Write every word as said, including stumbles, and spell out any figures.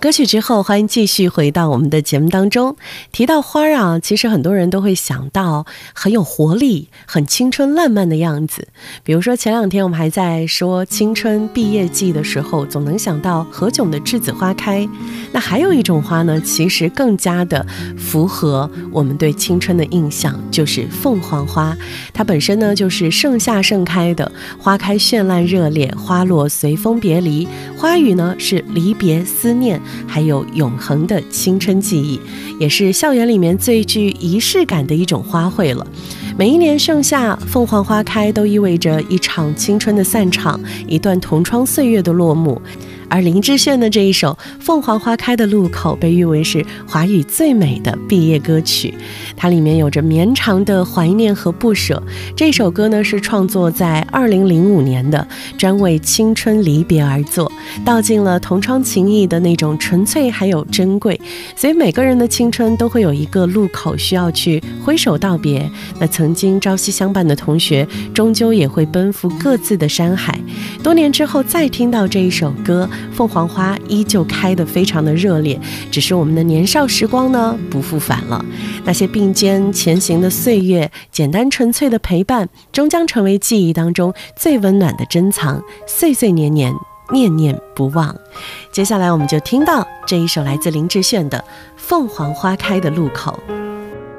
歌曲之后，欢迎继续回到我们的节目当中。提到花啊，其实很多人都会想到很有活力、很青春烂漫的样子。比如说前两天我们还在说青春毕业季的时候，总能想到何炅的栀子花开。那还有一种花呢，其实更加的符合我们对青春的印象，就是凤凰花。它本身呢就是盛夏盛开的，花开绚烂热烈，花落随风别离，花语呢是离别思念，还有永恒的青春记忆，也是校园里面最具仪式感的一种花卉了。每一年盛夏，凤凰花开都意味着一场青春的散场，一段同窗岁月的落幕。而林志炫的这一首《凤凰花开的路口》被誉为是华语最美的毕业歌曲，它里面有着绵长的怀念和不舍。这首歌呢是创作在二零零五年的，专为青春离别而作，道尽了同窗情谊的那种纯粹还有珍贵。所以每个人的青春都会有一个路口需要去挥手道别，那曾经朝夕相伴的同学终究也会奔赴各自的山海。多年之后再听到这一首歌，凤凰花依旧开得非常的热烈，只是我们的年少时光呢不复返了。那些并肩前行的岁月，简单纯粹的陪伴，终将成为记忆当中最温暖的珍藏，岁岁年年念念不忘。接下来我们就听到这一首来自林志炫的《凤凰花开的路口》。